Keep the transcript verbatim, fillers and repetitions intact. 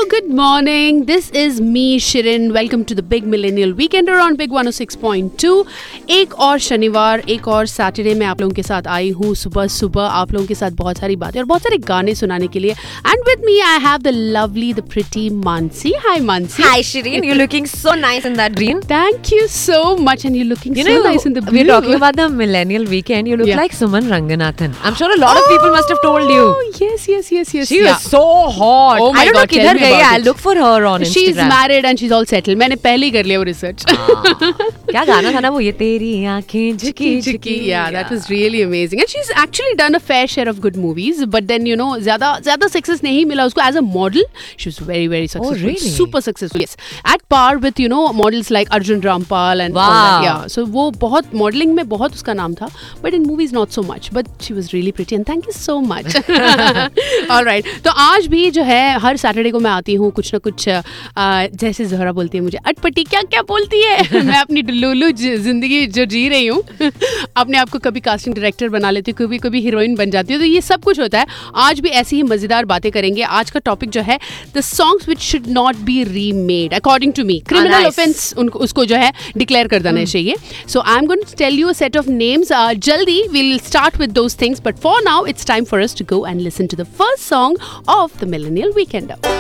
good morning. This is me, Shirin. Welcome to the Big Millennial Weekender on Big one oh six point two. एक और शनिवार, एक और Saturday में आप लोगों के साथ आई हूँ सुबह सुबह आप लोगों के साथ बहुत सारी बातें और बहुत सारे गाने सुनाने के लिए. And with me I have the lovely, the pretty Mansi. Hi Mansi. Hi Shirin, you're looking so nice in that green. Thank you so much, and you're looking You so know, nice in the blue. we're talking about the Millennial Weekend. You look Yeah. like Suman Ranganathan. I'm sure a lot of people must have told you. Oh yes, yes, yes, yes. She yeah. was so hot. Oh my I don't God, know tell किधर me गई है. about I'll it. look for her on Instagram. She's married and she's all settled. मैंने पहले ही कर लिया वो research. क्या गाना था ना वो ये तेरी आँखें झुकी झुकी. Yeah, that was really amazing. And she's actually done a fair share of good movies, but then you know ज़्यादा ज़्यादा success नहीं मिला उसको as a model. She was very very successful. Oh, really? Super successful. Yes, at par with you know models like Arjun Rampal and all Wow. that. Yeah, so वो बहुत modeling में बहुत उसका नाम था, but in movies not so much. But she was really pretty and thank you so much. All right. तो आज भी जो है हर सैटरडे को मैं आती हूँ कुछ ना कुछ आ, जैसे ज़हरा बोलती है मुझे अटपटी क्या क्या बोलती है. मैं अपनी डुल्लू जिंदगी जो जी रही हूँ अपने आप को कभी कास्टिंग डायरेक्टर बना लेती हूँ, कभी कभी हीरोइन बन जाती हूँ. तो ये सब कुछ होता है. आज भी ऐसी ही मज़ेदार बातें करेंगे. आज का टॉपिक जो है the songs which should not be remade according to me. Criminal offence उनको उसको जो है डिक्लेयर कर देना चाहिए. सो I am going to tell you a set of names. जल्दी will start with those things, but for now it's time for us to go and listen to the first song of the millennial Weekender.